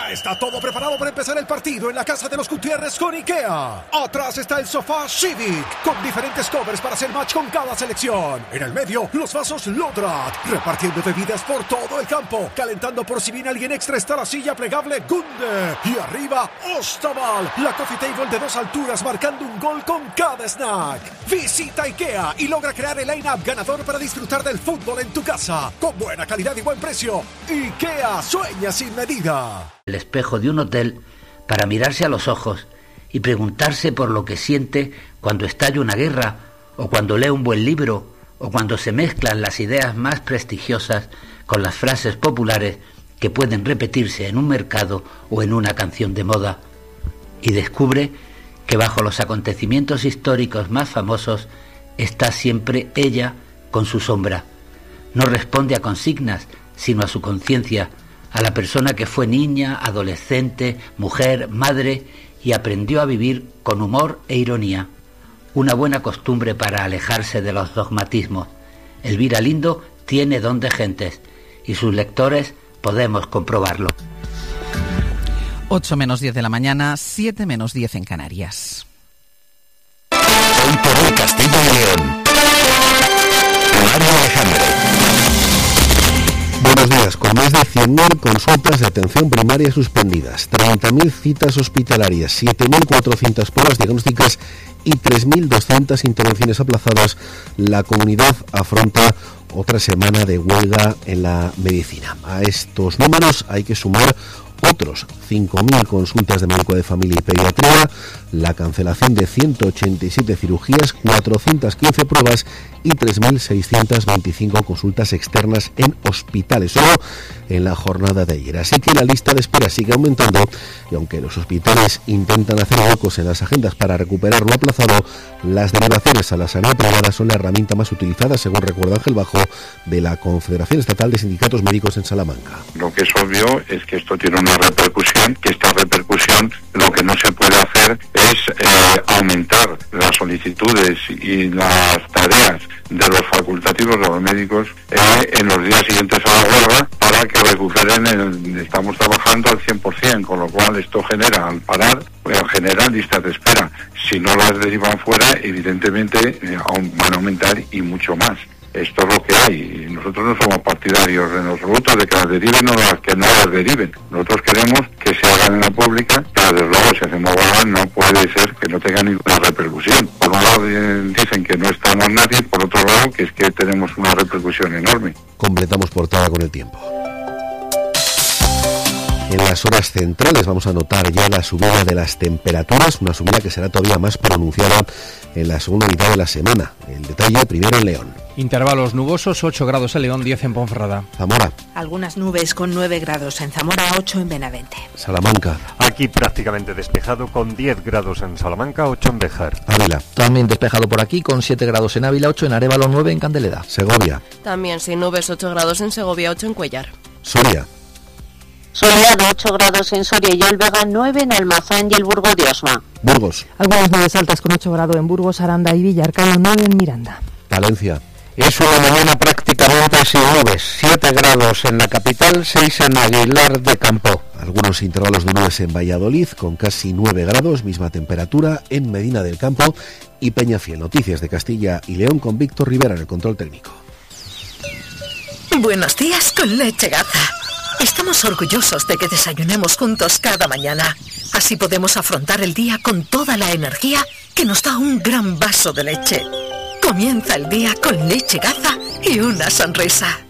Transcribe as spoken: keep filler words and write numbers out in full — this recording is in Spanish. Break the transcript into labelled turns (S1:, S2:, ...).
S1: Ya está todo preparado para empezar el partido en la casa de los Gutiérrez con IKEA. Atrás está el sofá Civic, con diferentes covers para hacer match con cada selección. En el medio, los vasos Lodrat, repartiendo bebidas por todo el campo. Calentando por si viene alguien extra está la silla plegable Gunde. Y arriba, Ostaval, la coffee table de dos alturas marcando un gol con cada snack. Visita IKEA y logra crear el line-up ganador para disfrutar del fútbol en tu casa. Con buena calidad y buen precio. IKEA, sueña sin medida.
S2: El espejo de un hotel para mirarse a los ojos y preguntarse por lo que siente cuando estalla una guerra, o cuando lee un buen libro, o cuando se mezclan las ideas más prestigiosas con las frases populares que pueden repetirse en un mercado o en una canción de moda. Y descubre que bajo los acontecimientos históricos más famosos está siempre ella con su sombra. No responde a consignas, sino a su conciencia, a la persona que fue niña, adolescente, mujer, madre y aprendió a vivir con humor e ironía. Una buena costumbre para alejarse de los dogmatismos. Elvira Lindo tiene don de gentes y sus lectores podemos comprobarlo.
S3: ocho menos diez de la mañana, siete menos diez en Canarias.
S4: Hoy por hoy Castilla y León. Mario Alejandro.
S5: Buenos días. Con más de cien mil consultas de atención primaria suspendidas, treinta mil citas hospitalarias, siete mil cuatrocientas pruebas diagnósticas y tres mil doscientas intervenciones aplazadas, la comunidad afronta otra semana de huelga en la medicina. A estos números hay que sumar otros cinco mil consultas de médico de familia y pediatría, la cancelación de ciento ochenta y siete cirugías, cuatrocientas quince pruebas y tres mil seiscientas veinticinco consultas externas en hospitales, solo en la jornada de ayer. Así que la lista de espera sigue aumentando y aunque los hospitales intentan hacer huecos en las agendas para recuperar lo aplazado, las derivaciones a la sanidad privada son la herramienta más utilizada, según recuerda Ángel Bajo, de la Confederación Estatal de Sindicatos Médicos en Salamanca.
S6: Lo que es obvio es que esto tiene una repercusión, que esta repercusión lo que no se puede hacer es eh, aumentar las solicitudes y las tareas de los facultativos de los médicos eh, en los días siguientes a la huelga para que recuperen, el, estamos trabajando al cien por ciento, con lo cual esto genera, al parar, pues, genera listas de espera. Si no las derivan fuera, evidentemente eh, van a aumentar y mucho más. Esto es lo que hay. Nosotros no somos partidarios en absoluto de que las deriven o las que no las deriven. Nosotros queremos que se hagan en la pública, pero desde luego si hacemos huelga no puede ser que no tenga ninguna repercusión. Por un lado dicen que no estamos nadie, por otro lado que es que tenemos una repercusión enorme.
S5: Completamos portada con el tiempo. En las horas centrales vamos a notar ya la subida de las temperaturas, una subida que será todavía más pronunciada en la segunda mitad de la semana. El detalle primero en León.
S7: Intervalos nubosos, ocho grados en León, diez en Ponferrada.
S5: Zamora.
S8: Algunas nubes con nueve grados en Zamora, ocho en Benavente.
S5: Salamanca.
S9: Aquí prácticamente despejado con diez grados en Salamanca, ocho en Béjar.
S5: Ávila.
S10: También despejado por aquí con siete grados en Ávila, ocho en Arévalo, nueve en Candeleda.
S5: Segovia.
S11: También sin nubes, ocho grados en Segovia, ocho en Cuellar.
S5: Soria.
S12: Soleado, ocho grados en Soria y Olvega, nueve en Almazán y el Burgo de Osma.
S5: Burgos.
S13: Algunas nubes altas con ocho grados en Burgos, Aranda y Villarcayo, nueve en Miranda.
S5: Palencia.
S14: Es una mañana prácticamente sin nubes, siete grados en la capital, seis en Aguilar de Campo.
S5: Algunos intervalos de nubes en Valladolid con casi nueve grados, misma temperatura en Medina del Campo y Peñafiel. Noticias de Castilla y León con Víctor Rivera en el control técnico.
S15: Buenos días con Leche Gaza. Estamos orgullosos de que desayunemos juntos cada mañana. Así podemos afrontar el día con toda la energía que nos da un gran vaso de leche. Comienza el día con Leche Gaza y una sonrisa.